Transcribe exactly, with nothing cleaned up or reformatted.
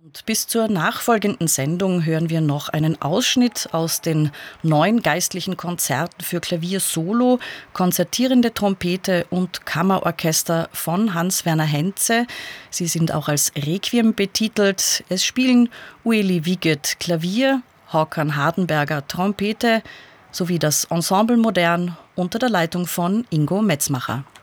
Und bis zur nachfolgenden Sendung hören wir noch einen Ausschnitt aus den neun geistlichen Konzerten für Klavier Solo, konzertierende Trompete und Kammerorchester von Hans-Werner Henze. Sie sind auch als Requiem betitelt. Es spielen Ueli Wiegert Klavier, Håkan Hardenberger Trompete sowie das Ensemble Modern unter der Leitung von Ingo Metzmacher.